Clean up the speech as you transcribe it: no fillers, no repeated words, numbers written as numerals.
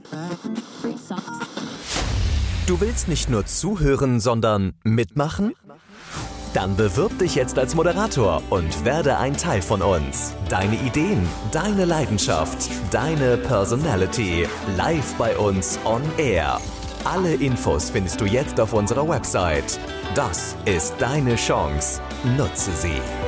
Du willst nicht nur zuhören, sondern mitmachen? Dann bewirb dich jetzt als Moderator und werde ein Teil von uns. Deine Ideen, deine Leidenschaft, deine Personality. Live bei uns on Air. Alle Infos findest du jetzt auf unserer Website. Das ist deine Chance. Nutze sie.